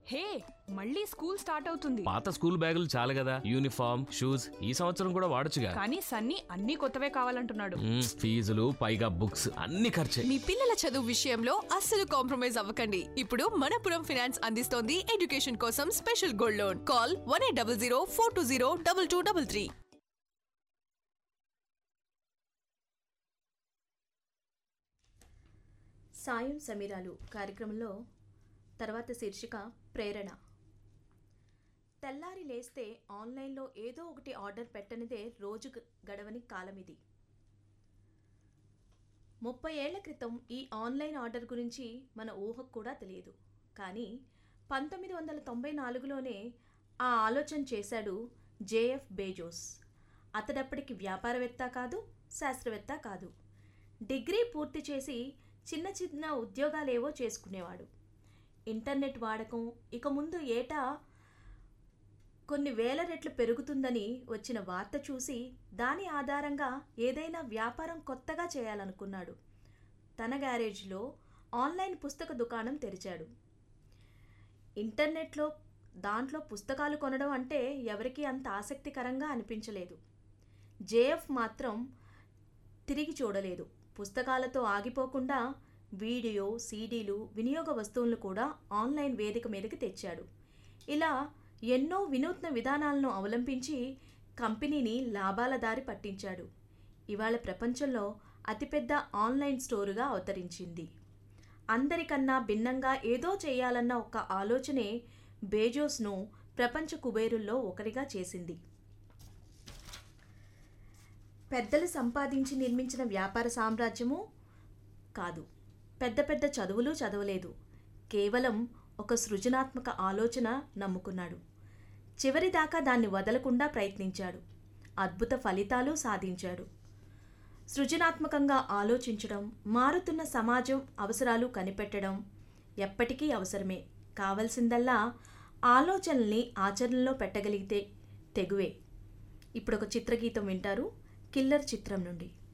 హే, మళ్ళీ school start అవుతుంది. పాత స్కూల్ బ్యాగులు చాలు కదా, యూనిఫామ్ షూస్ ఈ సంవత్సరం కూడా వాడొచ్చుగా. కానీ సన్నీ అన్ని కొత్తవే కావాలంటున్నాడు. ఫీజులు పైగా బుక్స్ అన్ని ఖర్చే. మీ పిల్లల చదువు విషయంలో అస్సలు కాంప్రమైజ్ అవ్వకండి. ఇప్పుడు మనపురం ఫైనాన్స్ అందిస్తోంది ఎడ్యుకేషన్ కోసం స్పెషల్ గోల్డ్ లోన్. కాల్ 1800 420 2233. సాయం సమీరాలు కార్యక్రమంలో తర్వాత శీర్షిక ప్రేరణ. తెల్లారి లేస్తే ఆన్లైన్లో ఏదో ఒకటి ఆర్డర్ పెట్టనిదే రోజు గడవని కాలం ఇది. 30 ఏళ్ల క్రితం ఈ ఆన్లైన్ ఆర్డర్ గురించి మన ఊహకు కూడా తెలియదు. కానీ 1994లోనే ఆ ఆలోచన చేశాడు జేఎఫ్ బేజోస్. అతడప్పటికి వ్యాపారవేత్త కాదు, శాస్త్రవేత్త కాదు. డిగ్రీ పూర్తి చేసి చిన్న చిన్న ఉద్యోగాలేవో చేసుకునేవాడు. ఇంటర్నెట్ వాడకం ఇక ముందు ఏటా కొన్ని వేల రెట్లు పెరుగుతుందని వచ్చిన వార్త చూసి దాని ఆధారంగా ఏదైనా వ్యాపారం కొత్తగా చేయాలనుకున్నాడు. తన గ్యారేజ్లో ఆన్లైన్ పుస్తక దుకాణం తెరిచాడు. ఇంటర్నెట్లో దాంట్లో పుస్తకాలు కొనడం అంటే ఎవరికీ అంత ఆసక్తికరంగా అనిపించలేదు. జేఎఫ్ మాత్రం తిరిగి చూడలేదు. పుస్తకాలతో ఆగిపోకుండా వీడియో, సీడీలు, వినియోగ వస్తువులను కూడా ఆన్లైన్ వేదిక మీదకి తెచ్చాడు. ఇలా ఎన్నో వినూత్న విధానాలను అవలంబించి కంపెనీని లాభాల దారి పట్టించాడు. ఇవాళ ప్రపంచంలో అతిపెద్ద ఆన్లైన్ స్టోరుగా అవతరించింది. అందరికన్నా భిన్నంగా ఏదో చేయాలన్న ఒక ఆలోచనే బేజోస్ను ప్రపంచ కుబేరుల్లో ఒకరిగా చేసింది. పెద్దలు సంపాదించి నిర్మించిన వ్యాపార సామ్రాజ్యము కాదు. పెద్ద పెద్ద చదువులు చదవలేదు. కేవలం ఒక సృజనాత్మక ఆలోచన నమ్ముకున్నాడు. చివరిదాకా దాన్ని వదలకుండా ప్రయత్నించాడు. అద్భుత ఫలితాలు సాధించాడు. సృజనాత్మకంగా ఆలోచించడం, మారుతున్న సమాజం అవసరాలు కనిపెట్టడం ఎప్పటికీ అవసరమే. కావలసిందల్లా ఆలోచనల్ని ఆచరణలో పెట్టగలిగితే తెగువే. ఇప్పుడు ఒక చిత్రగీతం వింటారు కిల్లర్ చిత్రం నుండి.